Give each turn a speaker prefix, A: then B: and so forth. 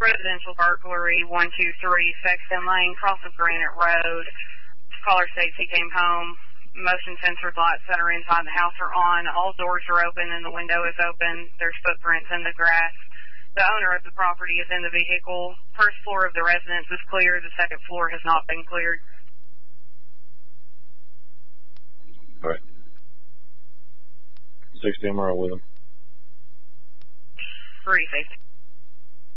A: Residential burglary, 123 Sexton Lane, cross of Granite Road. Caller states he came home. Motion sensor lights that are inside the house are on. All doors are open and the window is open. There's footprints in the grass. The owner of the property is in the vehicle. First floor of the residence is clear. The second floor has not been cleared.
B: All right. 60 MRL with him.
A: 3 safety.